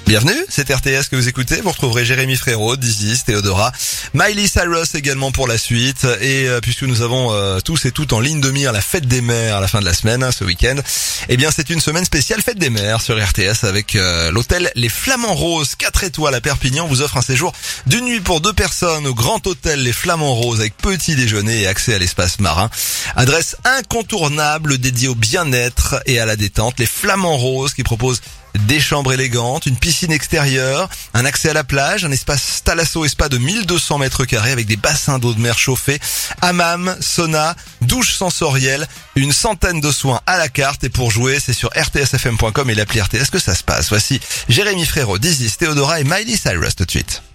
Bienvenue, c'est RTS que vous écoutez. Vous retrouverez Jérémy Frérot, Dizzy, Théodora, Miley Cyrus également pour la suite. Et puisque nous avons tous et toutes en ligne de mire la fête des mères à la fin de la semaine, ce week-end, eh bien c'est une semaine spéciale fête des mères sur RTS avec l'hôtel Les Flamands Roses, 4 étoiles à Perpignan, vous offre un séjour d'une nuit pour 2 personnes au grand hôtel Les Flamands Roses avec petit déjeuner et accès à l'espace marin. Adresse incontournable dédiée au bien-être et à la détente. Les Flamands Roses qui proposent des chambres élégantes, une piscine extérieure, un accès à la plage, un espace thalasso et spa de 1200 mètres carrés avec des bassins d'eau de mer chauffés, hammam, sauna, douche sensorielle, une centaine de soins à la carte. Et pour jouer, c'est sur rtsfm.com et l'appli RTS que ça se passe. Voici Jérémy Frérot, Dizzy, Théodora et Miley Cyrus tout de suite.